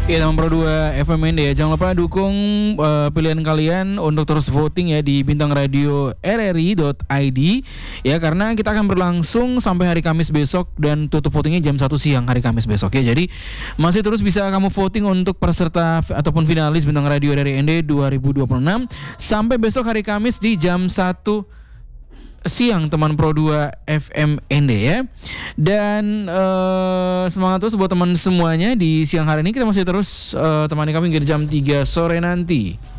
Ya teman Pro 2 FMND ya, jangan lupa dukung pilihan kalian untuk terus voting ya di Bintang Radio RRI.id ya, karena kita akan berlangsung sampai hari Kamis besok dan tutup votingnya jam 1 siang hari Kamis besok ya. Jadi masih terus bisa kamu voting untuk peserta ataupun finalis Bintang Radio RRI 2026 sampai besok hari Kamis di jam 1 siang teman Pro 2 FMND ya. Dan semangat terus buat teman semuanya di siang hari ini. Kita masih terus temani kami hingga jam 3 sore nanti.